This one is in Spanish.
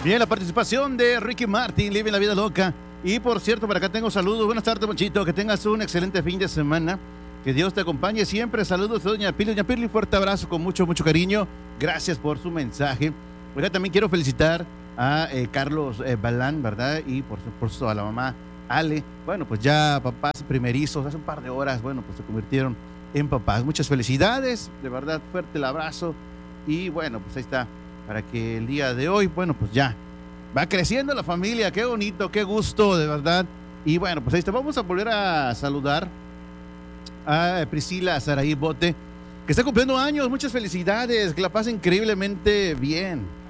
Bien, la participación de Ricky Martin, Living la Vida Loca. Y por cierto, por acá tengo saludos. Buenas tardes, Monchito. Que tengas un excelente fin de semana. Que Dios te acompañe siempre. Saludos a Doña Pili. Doña Pili, fuerte abrazo con mucho, mucho cariño. Gracias por su mensaje. Bueno, también quiero felicitar a Carlos Balán, ¿verdad? Y por supuesto a la mamá Ale. Bueno, pues ya papás primerizos, hace un par de horas, bueno, pues se convirtieron en papás. Muchas felicidades, de verdad, fuerte el abrazo. Y bueno, pues ahí está, para que el día de hoy, bueno, pues ya va creciendo la familia. Qué bonito, qué gusto, de verdad. Y bueno, pues ahí está, vamos a volver a saludar a Priscila Saraí Bote, que está cumpliendo años. Muchas felicidades, que la pase increíblemente bien.